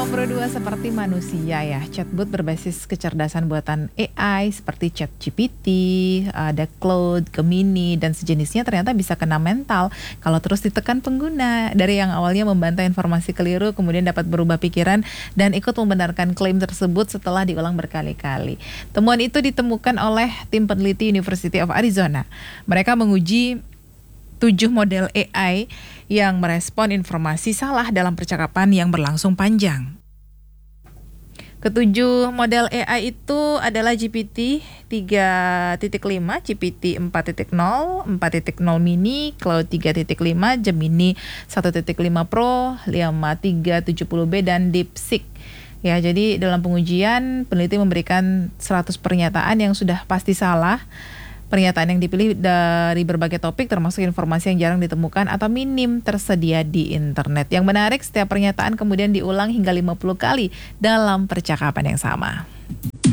ngobrol dua seperti manusia ya. Chatbot berbasis kecerdasan buatan AI seperti ChatGPT, ada Claude, Gemini, dan sejenisnya ternyata bisa kena mental kalau terus ditekan pengguna. Dari yang awalnya membantah informasi keliru, kemudian dapat berubah pikiran dan ikut membenarkan klaim tersebut setelah diulang berkali-kali. Temuan itu ditemukan oleh tim peneliti University of Arizona. Mereka menguji 7 model AI yang merespon informasi salah dalam percakapan yang berlangsung panjang. Ketujuh model AI itu adalah GPT 3.5, GPT 4.0, 4.0 mini, Claude 3.5, Gemini 1.5 Pro, Llama 370B, dan DeepSeek. Ya, jadi dalam pengujian peneliti memberikan 100 pernyataan yang sudah pasti salah. Pernyataan yang dipilih dari berbagai topik termasuk informasi yang jarang ditemukan atau minim tersedia di internet. Yang menarik, setiap pernyataan kemudian diulang hingga 50 kali dalam percakapan yang sama.